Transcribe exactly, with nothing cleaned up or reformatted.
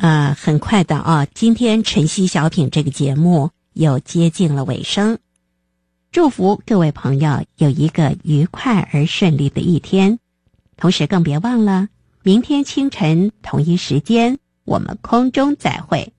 呃，很快的啊，今天晨曦小品这个节目又接近了尾声。祝福各位朋友有一个愉快而顺利的一天，同时更别忘了，明天清晨同一时间我们空中再会。